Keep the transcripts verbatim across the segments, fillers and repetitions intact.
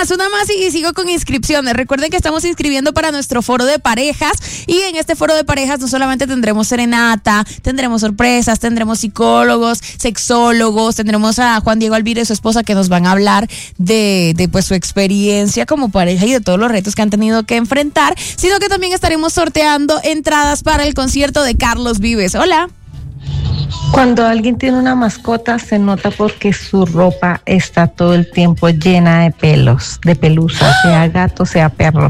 más, una más y sigo con inscripciones. Recuerden que estamos inscribiendo para nuestro foro de parejas y en este foro de parejas no solamente tendremos serenata, tendremos sorpresas, tendremos psicólogos, sexólogos, tendremos a Juan Diego Alvira y su esposa que nos van a hablar de, de pues su experiencia como pareja y de todos los retos que han tenido que enfrentar, sino que también estaremos sorteando entradas para el concierto de Carlos Vives. Hola. Cuando alguien tiene una mascota se nota porque su ropa está todo el tiempo llena de pelos, de pelusa, sea gato, sea perro.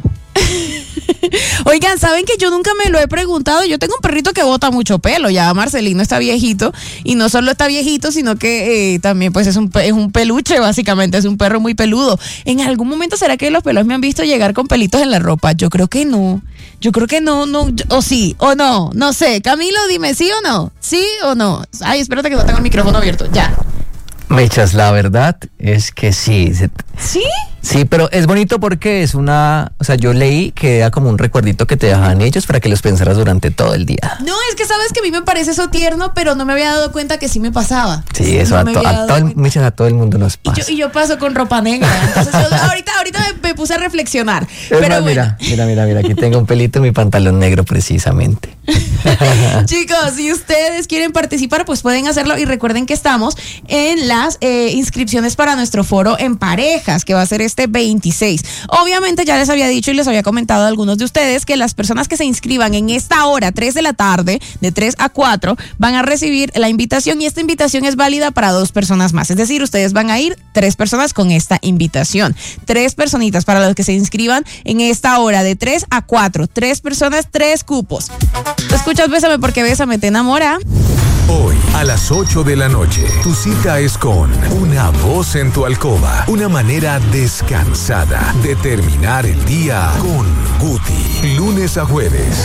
Oigan, ¿saben que yo nunca me lo he preguntado? Yo tengo un perrito que bota mucho pelo, ya Marcelino está viejito, y no solo está viejito, sino que eh, también pues es un, es un peluche, básicamente, es un perro muy peludo. ¿En algún momento será que los pelos me han visto llegar con pelitos en la ropa? Yo creo que no, yo creo que no, no, o sí, o no, no sé. Camilo, dime, ¿sí o no? ¿Sí o no? Ay, espérate que no tengo el micrófono abierto, ya. Mechas, la verdad es que sí. ¿Sí? Sí, pero es bonito porque es una, o sea, yo leí que era como un recuerdito que te dejaban ellos para que los pensaras durante todo el día. No, es que sabes que a mí me parece eso tierno, pero no me había dado cuenta que sí me pasaba. Sí, eso no a, to, a, todo el, Mechas, a todo el mundo nos pasa. Y yo, y yo paso con ropa negra, entonces yo, ahorita, ahorita me, me puse a reflexionar. Es pero más, bueno. mira, mira, mira, mira, aquí tengo un pelito en mi pantalón negro precisamente. Chicos, si ustedes quieren participar, pues pueden hacerlo y recuerden que estamos en las eh, inscripciones para nuestro foro en parejas, que va a ser este veintiséis. Obviamente ya les había dicho y les había comentado a algunos de ustedes que las personas que se inscriban en esta hora, tres de la tarde, de tres a cuatro, van a recibir la invitación y esta invitación es válida para dos personas más. Es decir, ustedes van a ir tres personas con esta invitación. Tres personitas para los que se inscriban en esta hora de tres a cuatro. Tres personas, tres cupos. ¿Tú escuchas Bésame porque Bésame te enamora? Hoy, a las ocho de la noche, tu cita es con Una Voz en tu Alcoba. Una manera descansada de terminar el día con Guti. Lunes a jueves.